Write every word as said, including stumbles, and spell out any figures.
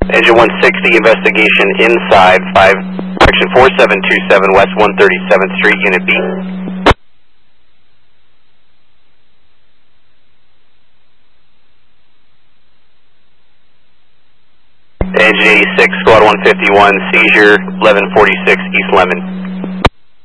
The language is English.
Engine one sixty, investigation inside, five, correction, four seven two seven West one thirty-seventh Street, Unit B. Engine eighty-six, Squad one fifty-one, seizure, eleven forty-six East Lemon.